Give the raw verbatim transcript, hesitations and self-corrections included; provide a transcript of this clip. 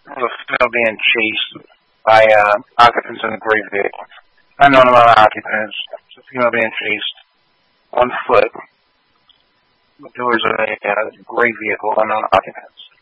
of a female being chased by uh, occupants in a gray vehicle. Unknown amount of occupants. It's a female being chased on foot. The doors of a uh, gray vehicle, unknown occupants.